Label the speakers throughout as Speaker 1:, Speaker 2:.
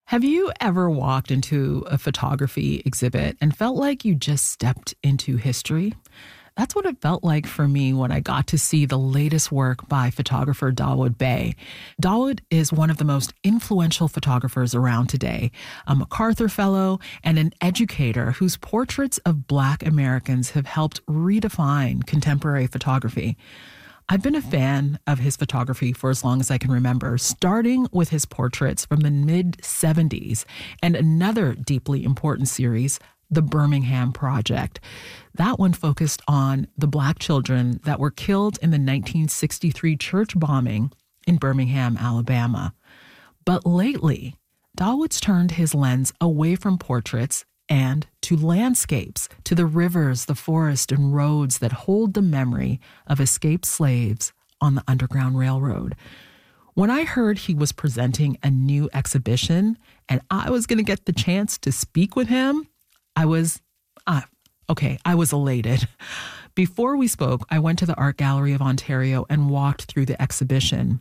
Speaker 1: Have you ever walked into a photography exhibit and felt like you just stepped into history? That's what it felt like for me when I got to see the latest work by photographer Dawood Bey. Dawood is one of the most influential photographers around today, a MacArthur Fellow and an educator whose portraits of Black Americans have helped redefine contemporary photography. I've been a fan of his photography for as long as I can remember, starting with his portraits from the mid-'70s and another deeply important series, The Birmingham Project. That one focused on the Black children that were killed in the 1963 church bombing in Birmingham, Alabama. But lately, Dawood's turned his lens away from portraits and to landscapes, to the rivers, the forest, and roads that hold the memory of escaped slaves on the Underground Railroad. When I heard he was presenting a new exhibition and I was going to get the chance to speak with him, I was elated. Before we spoke, I went to the Art Gallery of Ontario and walked through the exhibition.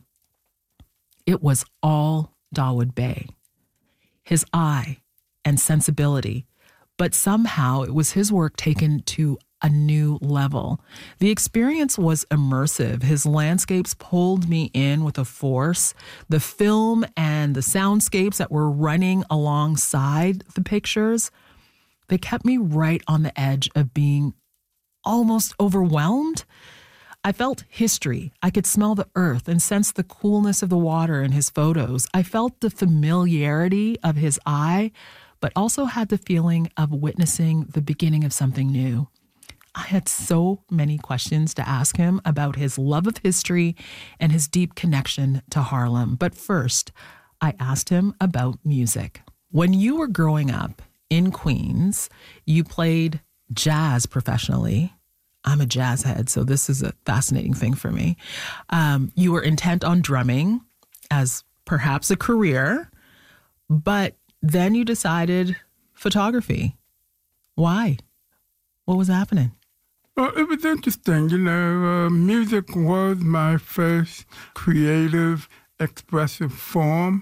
Speaker 1: It was all Dawood Bey. His eye and sensibility, but somehow it was his work taken to a new level. The experience was immersive. His landscapes pulled me in with a force. The film and the soundscapes that were running alongside the pictures, they kept me right on the edge of being almost overwhelmed. I felt history. I could smell the earth and sense the coolness of the water in his photos. I felt the familiarity of his eye, but also had the feeling of witnessing the beginning of something new. I had so many questions to ask him about his love of history and his deep connection to Harlem. But first, I asked him about music. When you were growing up in Queens, you played jazz professionally. I'm a jazz head, so this is a fascinating thing for me. You were intent on drumming as perhaps a career, but then you decided photography. Why? What was happening?
Speaker 2: Well, it was interesting. Music was my first creative, expressive form.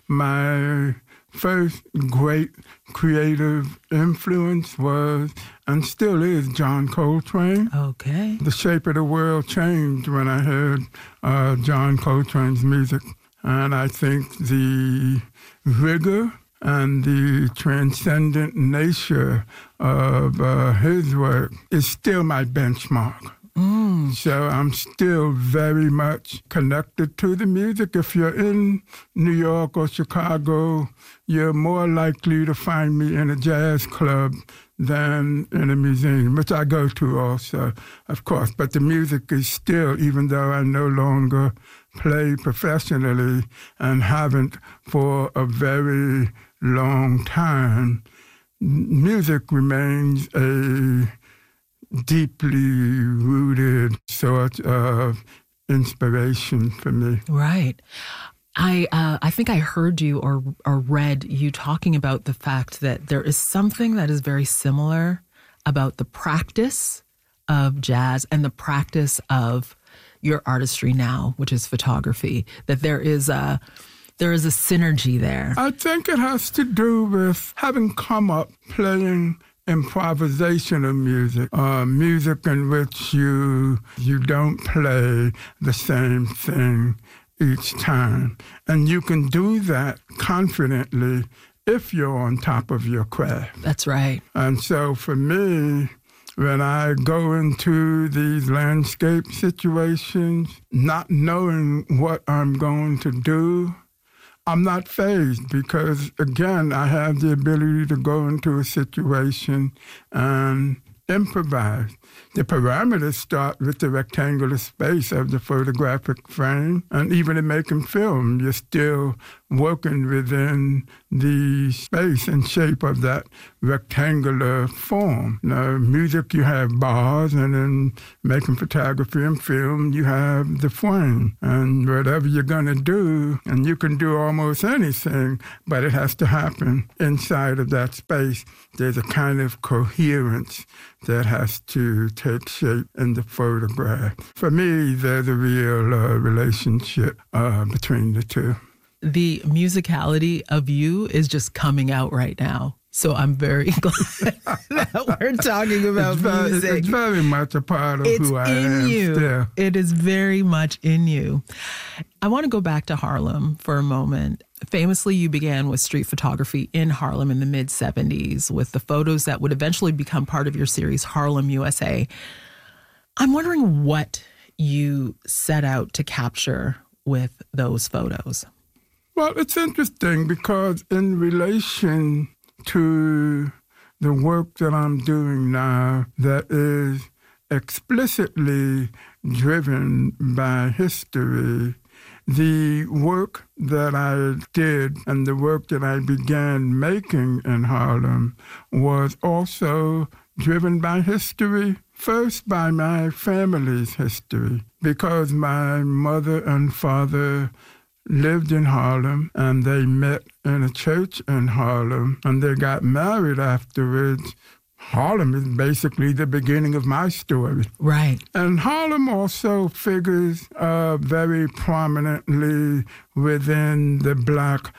Speaker 2: My first great creative influence was, and still is, John Coltrane.
Speaker 1: Okay.
Speaker 2: The shape of the world changed when I heard John Coltrane's music. And I think the rigor and the transcendent nature of his work is still my benchmark. So I'm still very much connected to the music. If you're in New York or Chicago, you're more likely to find me in a jazz club than in a museum, which I go to also, of course. But the music is still, even though I no longer play professionally and haven't for a very long time, music remains a deeply rooted sort of inspiration for me.
Speaker 1: Right. I think I heard you or read you talking about the fact that there is something that is very similar about the practice of jazz and the practice of your artistry now, which is photography, that there is a synergy there.
Speaker 2: I think it has to do with having come up playing improvisational music, music in which you don't play the same thing each time. And you can do that confidently if you're on top of your craft.
Speaker 1: That's right.
Speaker 2: And so for me, when I go into these landscape situations, not knowing what I'm going to do, I'm not fazed because, again, I have the ability to go into a situation and improvise. The parameters start with the rectangular space of the photographic frame, and even in making film, you're still working within the space and shape of that rectangular form. Now, music, you have bars, and in making photography and film, you have the frame. And whatever you're going to do, and you can do almost anything, but it has to happen inside of that space. There's a kind of coherence that has to take shape in the photograph. For me, there's a real relationship between the two.
Speaker 1: the musicality of you is just coming out right now. So I'm very glad that we're talking about music.
Speaker 2: It's very much a part of who I am still.
Speaker 1: It is very much in you. I want to go back to Harlem for a moment. Famously, you began with street photography in Harlem in the mid-'70s with the photos that would eventually become part of your series, Harlem, USA. I'm wondering what you set out to capture with those photos.
Speaker 2: Well, it's interesting because in relation to the work that I'm doing now that is explicitly driven by history, the work that I did and the work that I began making in Harlem was also driven by history, first by my family's history, because my mother and father lived in Harlem, and they met in a church in Harlem, and they got married afterwards. Harlem is basically the beginning of my story.
Speaker 1: Right.
Speaker 2: And Harlem also figures very prominently within the Black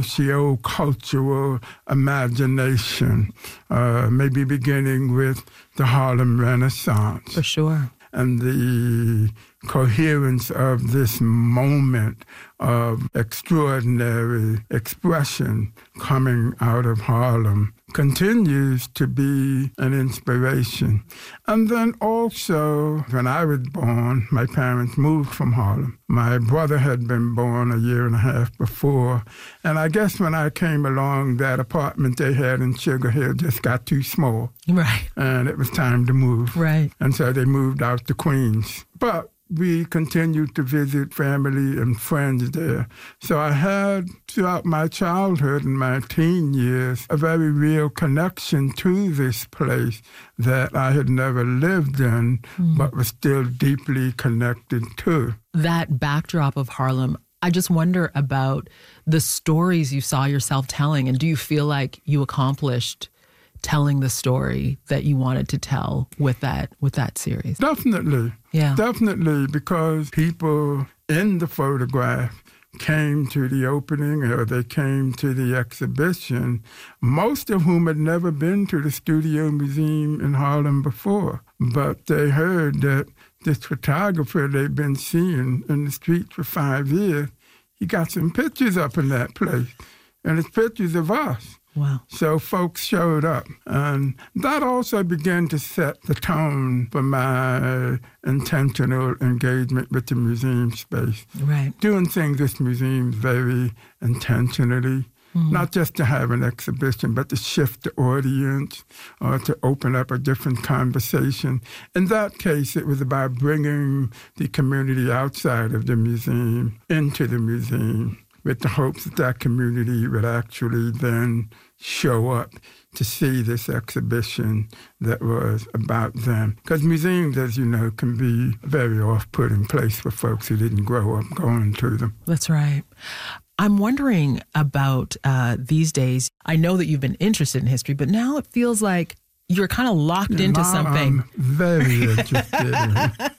Speaker 2: socio-cultural imagination, maybe beginning with the Harlem Renaissance.
Speaker 1: For sure.
Speaker 2: And the coherence of this moment of extraordinary expression coming out of Harlem continues to be an inspiration. And then also, when I was born, my parents moved from Harlem. My brother had been born a year and a half before, and I guess when I came along, that apartment they had in Sugar Hill just got too small.
Speaker 1: Right.
Speaker 2: And it was time to move.
Speaker 1: Right.
Speaker 2: And so they moved out to Queens. But we continued to visit family and friends there. So I had, throughout my childhood and my teen years, a very real connection to this place that I had never lived in, but was still deeply connected to.
Speaker 1: That backdrop of Harlem, I just wonder about the stories you saw yourself telling. And do you feel like you accomplished telling the story that you wanted to tell with that series?
Speaker 2: Definitely.
Speaker 1: Yeah.
Speaker 2: Definitely, because people in the photograph came to the opening or they came to the exhibition, most of whom had never been to the Studio Museum in Harlem before. But they heard that this photographer they'd been seeing in the street for 5 years, he got some pictures up in that place, and it's pictures of us.
Speaker 1: Wow.
Speaker 2: So folks showed up. And that also began to set the tone for my intentional engagement with the museum space.
Speaker 1: Right.
Speaker 2: Doing things with museums very intentionally, not just to have an exhibition, but to shift the audience or to open up a different conversation. In that case, it was about bringing the community outside of the museum into the museum, with the hopes that that community would actually then show up to see this exhibition that was about them. Because museums, as you know, can be a very off-putting place for folks who didn't grow up going to them.
Speaker 1: That's right. I'm wondering about these days. I know that you've been interested in history, but now it feels like you're kind of locked into something.
Speaker 2: I'm very interested.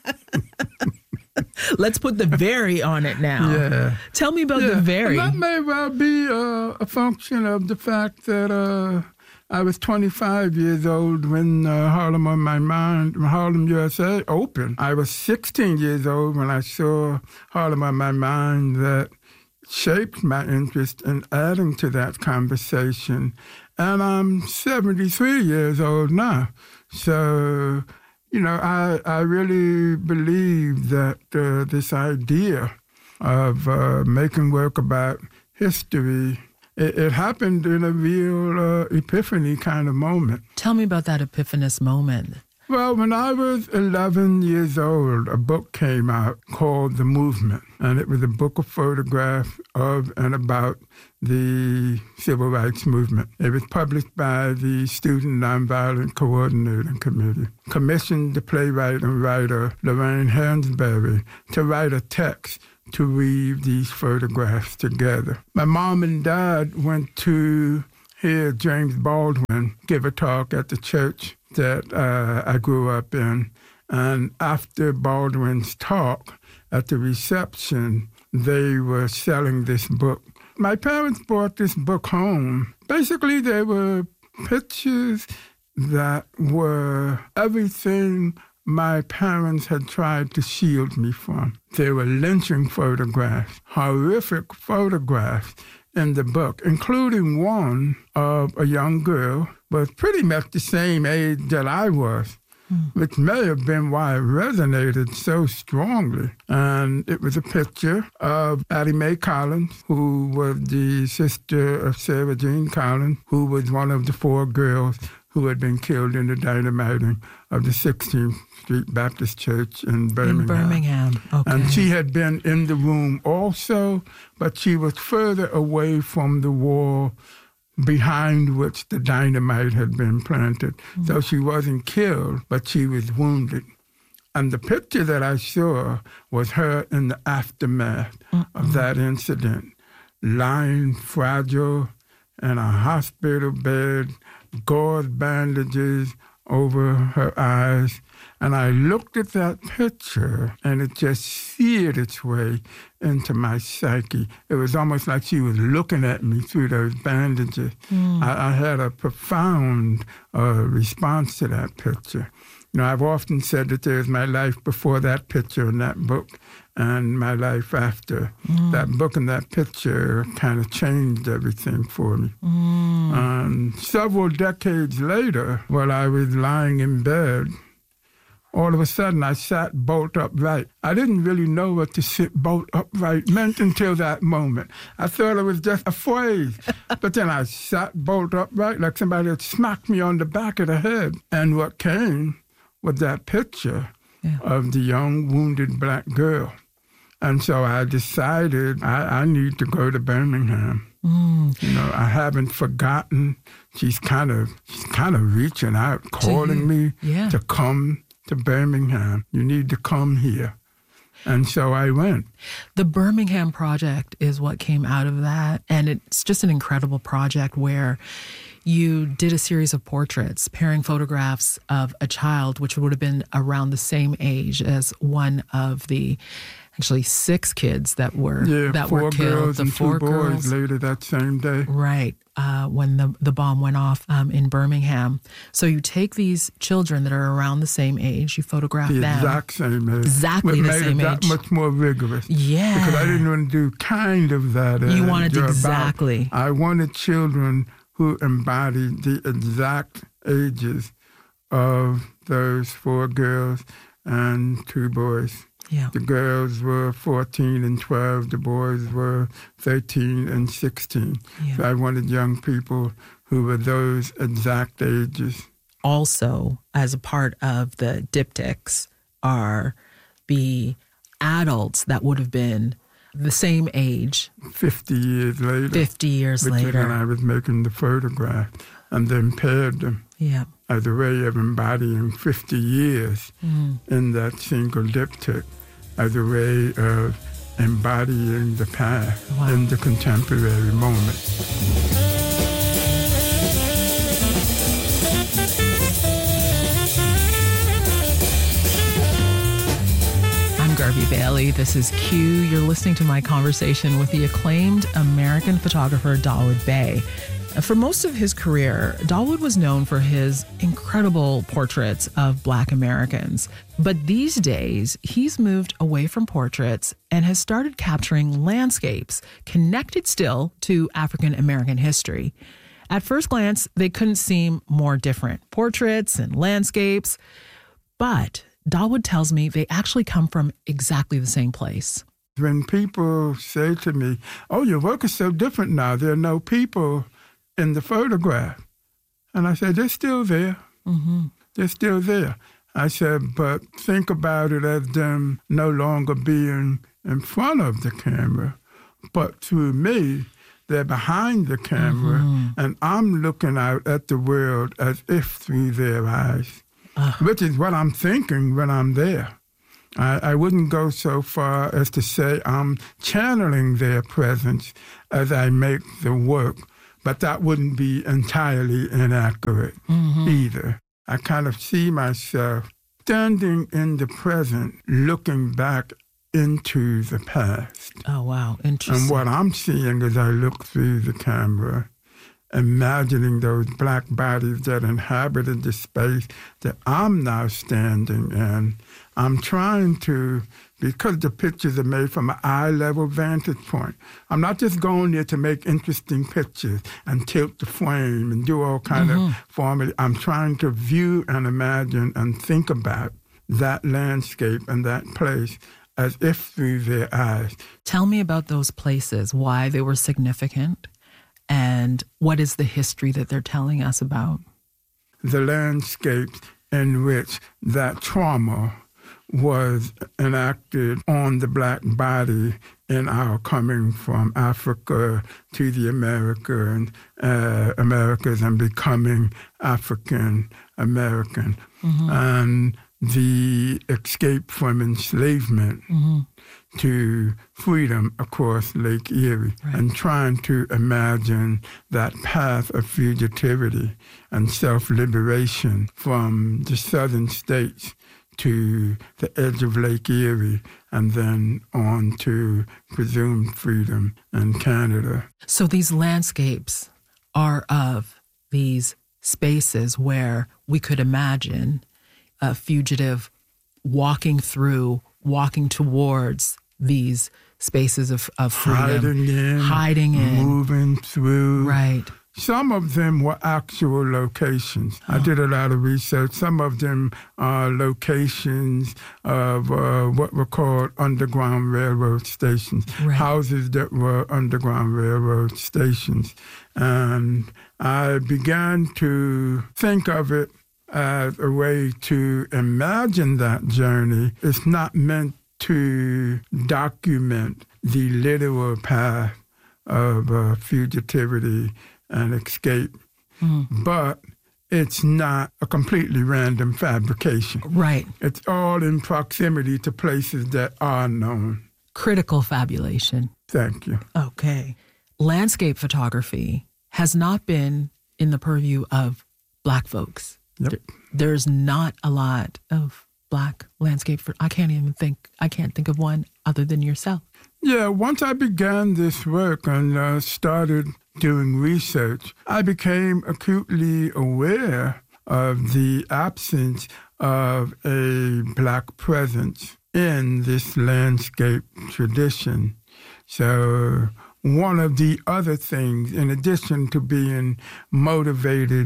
Speaker 1: Let's put the very on it now.
Speaker 2: Yeah.
Speaker 1: Tell me about the very.
Speaker 2: And that may well be a function of the fact that I was 25 years old when Harlem on My Mind, Harlem, USA opened. I was 16 years old when I saw Harlem on My Mind. That shaped my interest in adding to that conversation. And I'm 73 years old now. So, you know, I really believe that this idea of making work about history, it happened in a real epiphany kind of moment.
Speaker 1: Tell me about that epiphanous moment.
Speaker 2: Well, when I was 11 years old, a book came out called The Movement, and it was a book of photographs of and about the Civil Rights Movement. It was published by the Student Nonviolent Coordinating Committee, commissioned the playwright and writer Lorraine Hansberry to write a text to weave these photographs together. My mom and dad went to hear James Baldwin give a talk at the church that I grew up in. And after Baldwin's talk, at the reception, they were selling this book my parents brought this book home. Basically, they were pictures that were everything my parents had tried to shield me from. They were lynching photographs, horrific photographs in the book, including one of a young girl, was pretty much the same age that I was, which may have been why it resonated so strongly. And it was a picture of Addie Mae Collins, who was the sister of Sarah Jean Collins, who was one of the 4 girls who had been killed in the dynamiting of the 16th Street Baptist Church in Birmingham.
Speaker 1: In Birmingham, okay.
Speaker 2: And she had been in the room also, but she was further away from the wall behind which the dynamite had been planted. So she wasn't killed, but she was wounded. And the picture that I saw was her in the aftermath of that incident, lying fragile in a hospital bed, gauze bandages over her eyes. And I looked at that picture, and it just seared its way into my psyche. It was almost like she was looking at me through those bandages. I had a profound response to that picture. I've often said that there's my life before that picture in that book and my life after. That book and that picture kind of changed everything for me. Several decades later, while I was lying in bed, all of a sudden I sat bolt upright. I didn't really know what to sit bolt upright meant until that moment. I thought it was just a phrase. But then I sat bolt upright like somebody had smacked me on the back of the head. And what came was that picture of the young wounded black girl. And so I decided I need to go to Birmingham. I haven't forgotten. She's kind of reaching out, calling me to come to Birmingham. You need to come here. And so I went.
Speaker 1: The Birmingham Project is what came out of that. And it's just an incredible project where you did a series of portraits, pairing photographs of a child, which would have been around the same age as one of the actually 6 kids that were killed.
Speaker 2: Girls
Speaker 1: the
Speaker 2: and
Speaker 1: 4
Speaker 2: 2
Speaker 1: girls
Speaker 2: boys later that same day.
Speaker 1: Right, when the bomb went off in Birmingham. So you take these children that are around the same age, you photograph them.
Speaker 2: The exact same age.
Speaker 1: Exactly the same age.
Speaker 2: That much more rigorous.
Speaker 1: Yeah.
Speaker 2: Because I didn't want to do kind of that.
Speaker 1: You wanted exactly.
Speaker 2: I wanted children who embodied the exact ages of those 4 girls and 2 boys.
Speaker 1: Yeah.
Speaker 2: The girls were 14 and 12. The boys were 13 and 16.
Speaker 1: Yeah.
Speaker 2: So I wanted young people who were those exact ages.
Speaker 1: Also, as a part of the diptychs are the adults that would have been the same age.
Speaker 2: 50 years later.
Speaker 1: 50 years
Speaker 2: which
Speaker 1: later.
Speaker 2: Is when I was making the photograph and then paired them.
Speaker 1: Yeah.
Speaker 2: As a way of embodying 50 years in that single diptych, as a way of embodying the past in the contemporary moment.
Speaker 1: I'm Garvey Bailey. This is Q. You're listening to my conversation with the acclaimed American photographer Dawood Bey. For most of his career, Dawood was known for his incredible portraits of Black Americans. But these days, he's moved away from portraits and has started capturing landscapes connected still to African American history. At first glance, they couldn't seem more different. Portraits and landscapes. But Dawood tells me they actually come from exactly the same place.
Speaker 2: When people say to me, "Oh, your work is so different now. There are no people in the photograph." And I said, they're still there. They're still there. I said, but think about it as them no longer being in front of the camera, but through me, they're behind the camera, and I'm looking out at the world as if through their eyes, which is what I'm thinking when I'm there. I wouldn't go so far as to say I'm channeling their presence as I make the work, but that wouldn't be entirely inaccurate either. I kind of see myself standing in the present, looking back into the past.
Speaker 1: Oh, wow.
Speaker 2: And
Speaker 1: Interesting.
Speaker 2: what I'm seeing as I look through the camera, imagining those black bodies that inhabited the space that I'm now standing in, I'm trying to, because the pictures are made from an eye-level vantage point, I'm not just going there to make interesting pictures and tilt the frame and do all kind of formula. I'm trying to view and imagine and think about that landscape and that place as if through their eyes.
Speaker 1: Tell me about those places, why they were significant, and what is the history that they're telling us about?
Speaker 2: The landscapes in which that trauma was enacted on the black body in our coming from Africa to the Americas and becoming African American. And the escape from enslavement to freedom across Lake Erie, and trying to imagine that path of fugitivity and self-liberation from the southern states to the edge of Lake Erie and then on to presumed freedom in Canada.
Speaker 1: So these landscapes are of these spaces where we could imagine a fugitive walking towards these spaces of freedom. Hiding in.
Speaker 2: Moving through.
Speaker 1: Right.
Speaker 2: Some of them were actual locations. I did a lot of research. Some of them are locations of what were called Underground Railroad stations, houses that were Underground Railroad stations. And I began to think of it as a way to imagine that journey. It's not meant to document the literal path of fugitivity and escape, but it's not a completely random fabrication.
Speaker 1: Right.
Speaker 2: It's all in proximity to places that are known.
Speaker 1: Critical fabulation.
Speaker 2: Thank you.
Speaker 1: Okay. Landscape photography has not been in the purview of Black folks.
Speaker 2: Yep.
Speaker 1: There's not a lot of Black landscape. I can't think of one other than yourself.
Speaker 2: Yeah, once I began this work and started doing research, I became acutely aware of the absence of a Black presence in this landscape tradition. So one of the other things, in addition to being motivated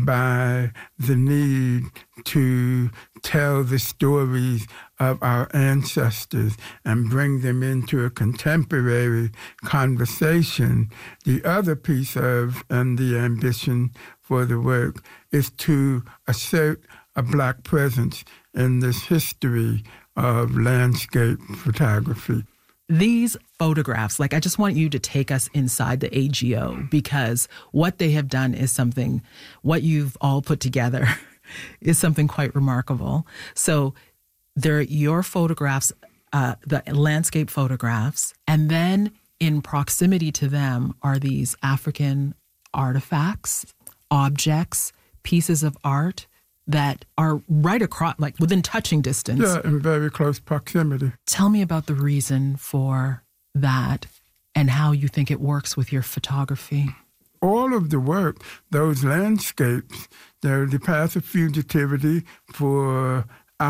Speaker 2: by the need to tell the stories of our ancestors and bring them into a contemporary conversation, the other piece of and the ambition for the work is to assert a Black presence in this history of landscape photography.
Speaker 1: These photographs, I just want you to take us inside the AGO, because what they have done is something, what you've all put together is something quite remarkable. So they're your photographs, the landscape photographs, and then in proximity to them are these African artifacts, objects, pieces of art that are right across, within touching distance.
Speaker 2: Yeah, in very close proximity.
Speaker 1: Tell me about the reason for that and how you think it works with your photography.
Speaker 2: All of the work, those landscapes, they're the path of fugitivity for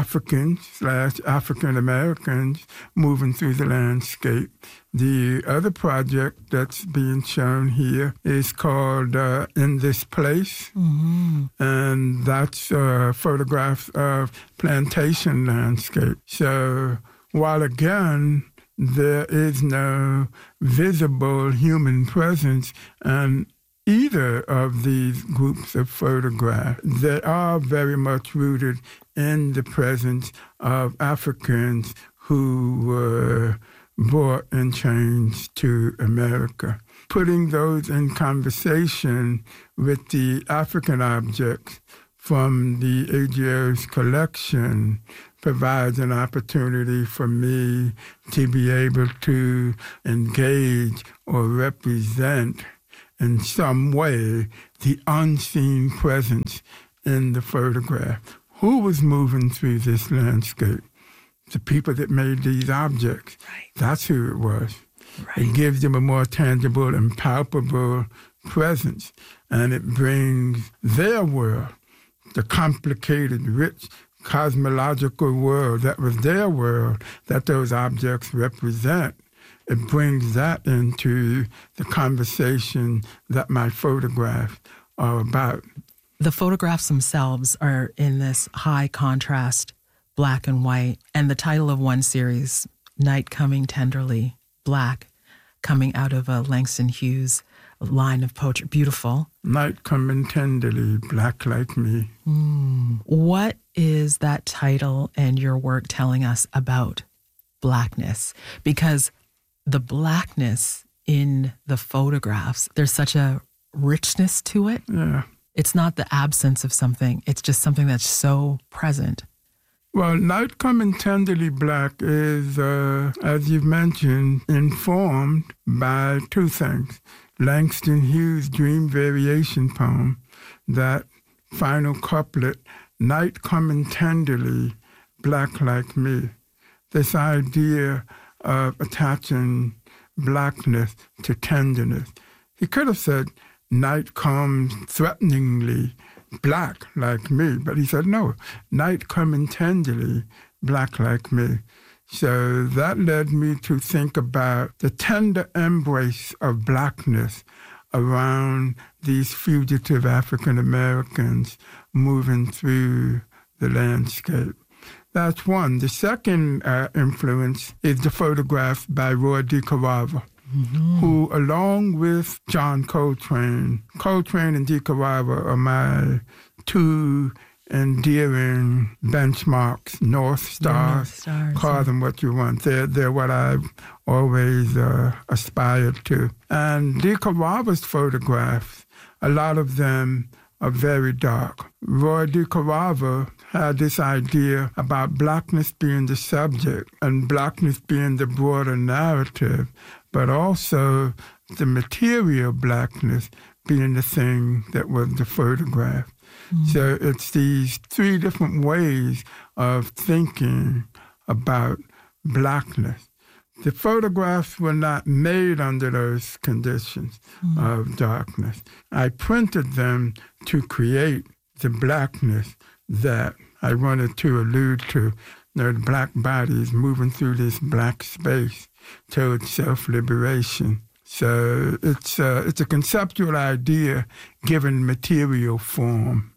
Speaker 2: African Americans moving through the landscape. The other project that's being shown here is called In This Place, and that's photographs of plantation landscape. So while again, there is no visible human presence and either of these groups of photographs, they are very much rooted in the presence of Africans who were brought in chains to America. Putting those in conversation with the African objects from the AGO's collection provides an opportunity for me to be able to engage or represent in some way the unseen presence in the photograph. Who was moving through this landscape? the people that made these objects.
Speaker 1: Right.
Speaker 2: That's who it was.
Speaker 1: Right.
Speaker 2: It gives them a more tangible and palpable presence, and it brings their world, the complicated, rich, cosmological world that was their world, that those objects represent. It brings that into the conversation that my photographs are about.
Speaker 1: The photographs themselves are in this high contrast, black and white, and the title of one series, Night Coming Tenderly, Black, coming out of a Langston Hughes line of poetry. Beautiful.
Speaker 2: Night coming tenderly, black like me.
Speaker 1: What is that title and your work telling us about blackness? Because the blackness in the photographs, there's such a richness to it.
Speaker 2: Yeah.
Speaker 1: It's not the absence of something. It's just something that's so present.
Speaker 2: Well, Night Coming Tenderly Black is, as you've mentioned, informed by two things. Langston Hughes' Dream Variation poem, that final couplet, Night Coming Tenderly, Black Like Me. This idea of attaching blackness to tenderness. He could have said, night comes threateningly, black like me. But he said, no, night coming tenderly, black like me. So that led me to think about the tender embrace of blackness around these fugitive African Americans moving through the landscape. That's one. The second influence is the photograph by Roy DeCarava, who, along with John Coltrane and DeCarava are my two endearing benchmarks, North Stars. Call them what you want. They're what I've always aspired to. And DeCarava's photographs, a lot of them are very dark. Roy DeCarava had this idea about blackness being the subject and blackness being the broader narrative, but also the material blackness being the thing that was the photograph. So it's these three different ways of thinking about blackness. The photographs were not made under those conditions of darkness. I printed them to create the blackness that I wanted to allude to. The black bodies moving through this black space towards self-liberation. So it's a conceptual idea given material form.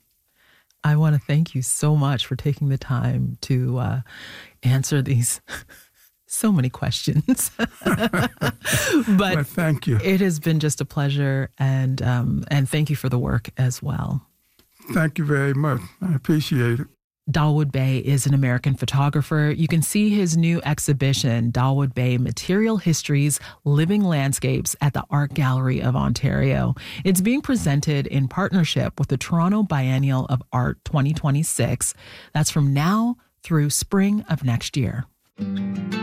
Speaker 1: I want to thank you so much for taking the time to answer these so many questions. But
Speaker 2: well, thank you.
Speaker 1: It has been just a pleasure, and thank you for the work as well.
Speaker 2: Thank you very much. I appreciate it.
Speaker 1: Dawood Bey is an American photographer. You can see his new exhibition, Dawood Bey Material Histories, Living Landscapes, at the Art Gallery of Ontario. It's being presented in partnership with the Toronto Biennial of Art 2026. That's from now through spring of next year.